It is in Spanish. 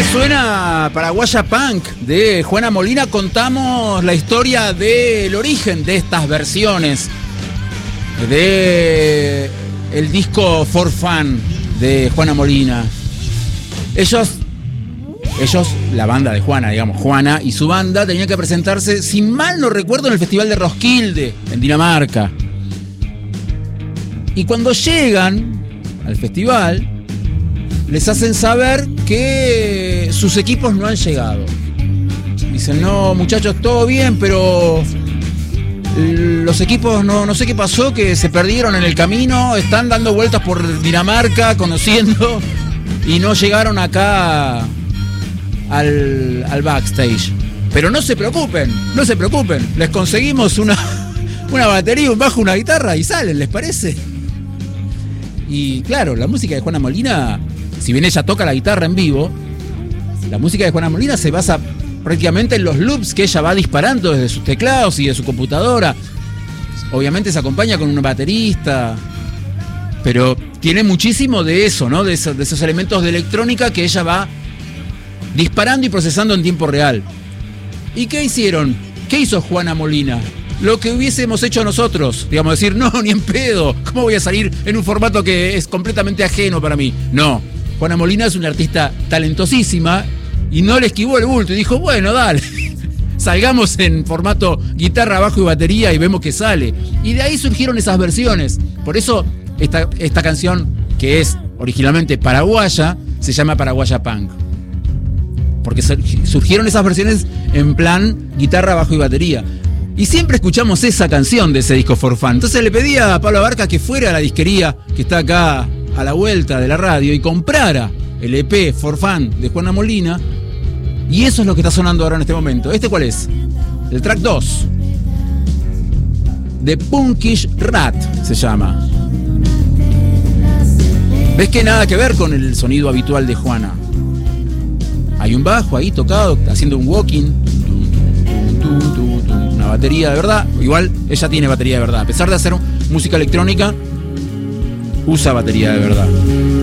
Suena Paraguaya Punk de Juana Molina. Contamos la historia del origen de estas versiones de el disco For Fun de Juana Molina. Ellos, la banda de Juana, digamos, Juana y su banda, tenían que presentarse, si mal no recuerdo, en el Festival de Roskilde, en Dinamarca. Y cuando llegan al festival, les hacen saber que sus equipos no han llegado. Dicen, no, muchachos, todo bien, pero los equipos no sé qué pasó, que se perdieron en el camino, están dando vueltas por Dinamarca, conociendo, y no llegaron acá al backstage. Pero no se preocupen, les conseguimos una batería, un bajo, una guitarra y salen, ¿les parece? Y claro, la música de Juana Molina, si bien ella toca la guitarra en vivo, la música de Juana Molina se basa prácticamente en los loops que ella va disparando desde sus teclados y de su computadora. Obviamente se acompaña con un baterista, pero tiene muchísimo de eso, ¿no? De esos elementos de electrónica que ella va disparando y procesando en tiempo real. ¿Y qué hicieron? ¿Qué hizo Juana Molina? Lo que hubiésemos hecho nosotros, digamos, decir, no, ni en pedo, ¿cómo voy a salir en un formato que es completamente ajeno para mí? No, Juana Molina es una artista talentosísima y no le esquivó el bulto y dijo, bueno, dale, salgamos en formato guitarra, bajo y batería y vemos que sale. Y de ahí surgieron esas versiones. Por eso esta canción, que es originalmente paraguaya, se llama Paraguaya Punk. Porque surgieron esas versiones en plan guitarra, bajo y batería. Y siempre escuchamos esa canción de ese disco For Fun. Entonces le pedí a Pablo Abarca que fuera a la disquería que está acá a la vuelta de la radio y comprara el EP For Fun de Juana Molina. Y eso es lo que está sonando ahora en este momento. ¿Este cuál es? El track 2. The Punkish Rat se llama. ¿Ves que nada que ver con el sonido habitual de Juana? Hay un bajo ahí tocado, haciendo un walking. Una batería de verdad. Igual ella tiene batería de verdad. A pesar de hacer música electrónica, usa batería de verdad.